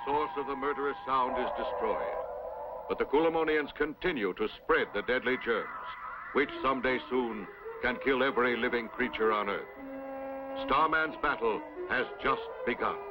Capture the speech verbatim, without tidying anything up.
source of the murderous sound is destroyed. But the Kulamonians continue to spread the deadly germs, which someday soon can kill every living creature on Earth. Starman's battle has just begun.